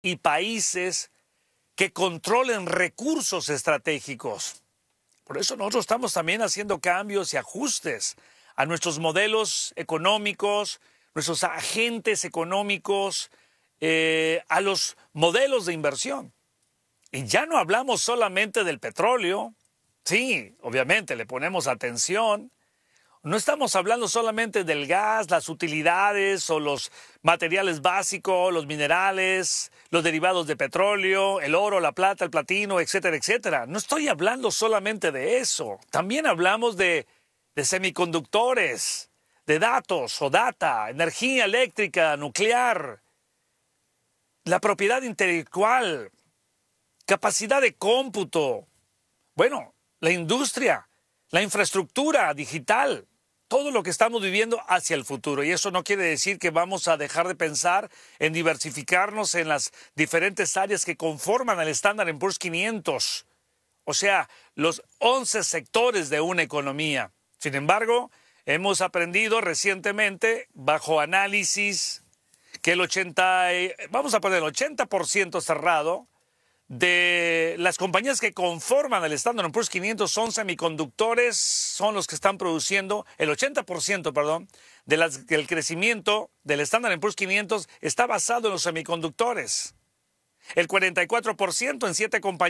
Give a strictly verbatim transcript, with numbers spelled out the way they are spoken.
y países que controlen recursos estratégicos. Por eso nosotros estamos también haciendo cambios y ajustes a nuestros modelos económicos, nuestros agentes económicos, eh, a los modelos de inversión. Y ya no hablamos solamente del petróleo. Sí, obviamente le ponemos atención. No estamos hablando solamente del gas, las utilidades o los materiales básicos, los minerales, los derivados de petróleo, el oro, la plata, el platino, etcétera, etcétera. No estoy hablando solamente de eso. También hablamos de, de semiconductores, de datos o data, energía eléctrica, nuclear, la propiedad intelectual, capacidad de cómputo. Bueno, la industria, la infraestructura digital. Todo lo que estamos viviendo hacia el futuro. Y eso no quiere decir que vamos a dejar de pensar en diversificarnos en las diferentes áreas que conforman el Standard and Poor's quinientos. O sea, los once sectores de una economía. Sin embargo, hemos aprendido recientemente, bajo análisis, que el ochenta, vamos a poner el ochenta por ciento cerrado, de las compañías que conforman el Standard and Poor's quinientos son semiconductores, son los que están produciendo, el ochenta por ciento, perdón, de las, del crecimiento del Standard and Poor's quinientos está basado en los semiconductores. El cuarenta y cuatro por ciento en siete compañías